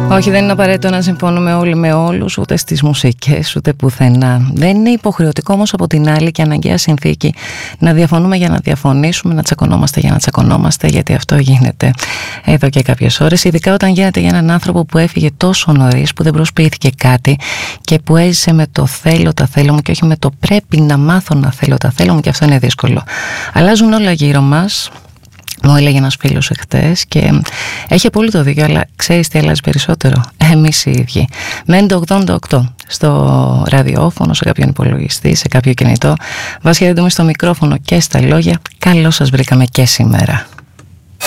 Όχι, δεν είναι απαραίτητο να συμφωνούμε όλοι με όλους, ούτε στις μουσικές, ούτε πουθενά. Δεν είναι υποχρεωτικό όμως από την άλλη και αναγκαία συνθήκη να διαφωνούμε για να διαφωνήσουμε, να τσακωνόμαστε για να τσακωνόμαστε, γιατί αυτό γίνεται εδώ και κάποιες ώρες. Ειδικά όταν γίνεται για έναν άνθρωπο που έφυγε τόσο νωρίς, που δεν προσποιήθηκε κάτι και που έζησε με το θέλω τα θέλω μου και όχι με το πρέπει να μάθω να θέλω τα θέλω μου, και αυτό είναι δύσκολο. Αλλάζουν όλα γύρω μας. Μου έλεγε ένας φίλος εχθές και έχει απόλυτο δίκιο, αλλά ξέρεις τι αλλάζει περισσότερο? Εμείς οι ίδιοι. Με 88 στο ραδιόφωνο, σε κάποιον υπολογιστή, σε κάποιο κινητό. Βάσια, δεν στο μικρόφωνο και στα λόγια. Καλώς σας βρήκαμε και σήμερα.